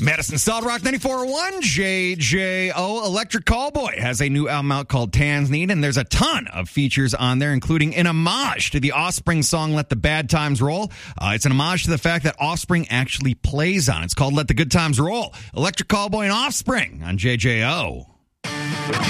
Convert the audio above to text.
Madison Solid Rock 94.1, JJO. Electric Callboy has a new album out called Tans Need, and there's a ton of features on there, including an homage to the Offspring song Let the Bad Times Roll. It's an homage to the fact that Offspring actually plays on it. It's called Let the Good Times Roll. Electric Callboy and Offspring on JJO.